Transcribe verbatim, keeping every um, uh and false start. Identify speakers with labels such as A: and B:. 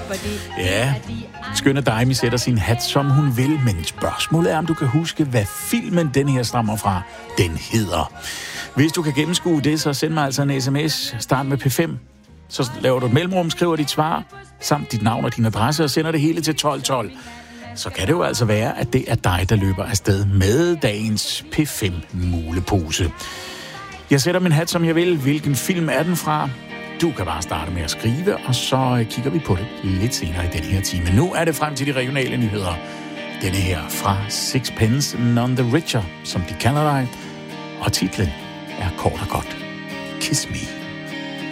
A: Ja, skønne Daimi sætter sin hat, som hun vil, men spørgsmålet er, om du kan huske, hvad filmen den her stammer fra, den hedder. Hvis du kan gennemskue det, så send mig altså en sms, start med P fem. Så laver du et mellemrum, skriver dit svar, samt dit navn og din adresse, og sender det hele til tolv tolv. Så kan det jo altså være, at det er dig, der løber afsted med dagens P fem mulepose. Jeg sætter min hat, som jeg vil. Hvilken film er den fra? Du kan bare starte med at skrive, og så kigger vi på det lidt senere i den her time. Nu er det frem til de regionale nyheder. Denne her fra Sixpence None the Richer, som de kalder dig. Og titlen er kort og godt Kiss Me.